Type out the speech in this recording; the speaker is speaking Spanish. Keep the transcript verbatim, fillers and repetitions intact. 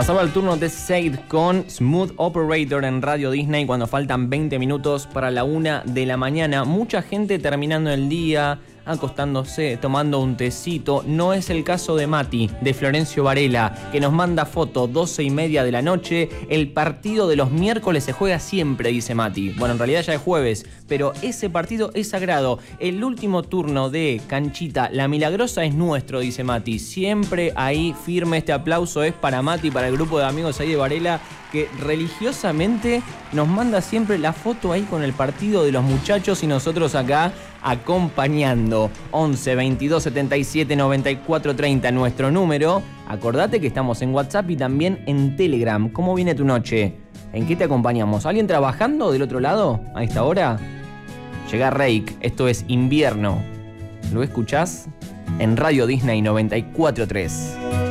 Pasaba el turno de Said con Smooth Operator en Radio Disney cuando faltan veinte minutos para la una de la mañana. Mucha gente terminando el día, acostándose, tomando un tecito. No es el caso de Mati, de Florencio Varela, que nos manda foto doce y media de la noche. El partido de los miércoles se juega siempre, dice Mati. Bueno, en realidad ya es jueves, pero ese partido es sagrado. El último turno de Canchita, La Milagrosa, es nuestro, dice Mati. Siempre ahí firme. Este aplauso es para Mati, para el grupo de amigos ahí de Varela, que religiosamente nos manda siempre la foto ahí con el partido de los muchachos y nosotros acá acompañando. Once veintidós setenta y siete noventa y cuatro treinta nuestro número. Acordate que estamos en WhatsApp y también en Telegram. ¿Cómo viene tu noche? ¿En qué te acompañamos? ¿Alguien trabajando del otro lado a esta hora? Llega Reik, esto es Invierno. ¿Lo escuchás? En Radio Disney noventa y cuatro tres.